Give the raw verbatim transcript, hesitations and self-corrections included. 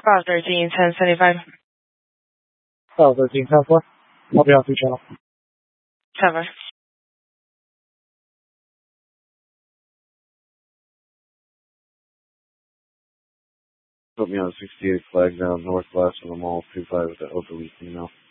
File thirteen, ten seventy-five. File thirteen, ten four. I'll be on through channel. Cover. Put me on sixty-eight flag down northwest of the mall, two five with the open female.